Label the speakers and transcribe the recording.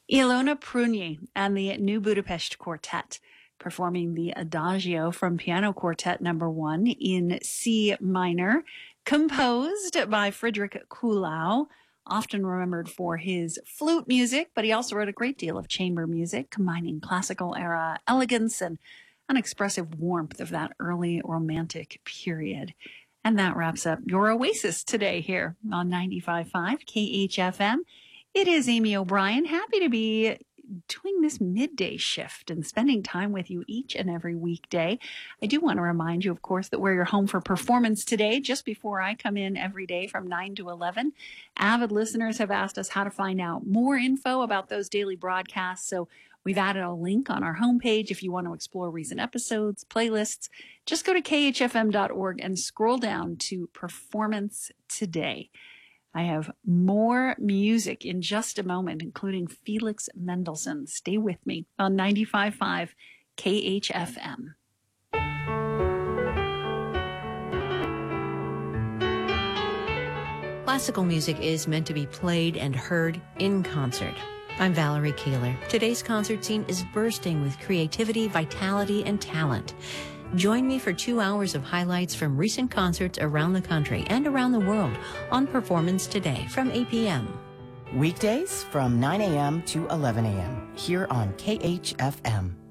Speaker 1: Ilona Prunier and the New Budapest Quartet performing the Adagio from Piano Quartet No. 1 in C minor, composed by Friedrich Kuhlau, often remembered for his flute music, but he also wrote a great deal of chamber music, combining classical era elegance and unexpressive warmth of that early romantic period. And that wraps up your Oasis today here on 95.5 KHFM. It is Amy O'Brien, happy to be doing this midday shift and spending time with you each and every weekday. I do want to remind you, of course, that we're your home for performance today, just before I come in every day from 9 to 11. Avid listeners have asked us how to find out more info about those daily broadcasts, so we've added a link on our homepage if you want to explore recent episodes, playlists. Just go to khfm.org and scroll down to Performance Today. I have more music in just a moment, including Felix Mendelssohn. Stay with me on 95.5 KHFM.
Speaker 2: Classical music is meant to be played and heard in concert. I'm Valerie Keeler. Today's concert scene is bursting with creativity, vitality, and talent. Join me for 2 hours of highlights from recent concerts around the country and around the world on Performance Today from 8 p.m.
Speaker 3: Weekdays from 9 a.m. to 11 a.m. here on KHFM.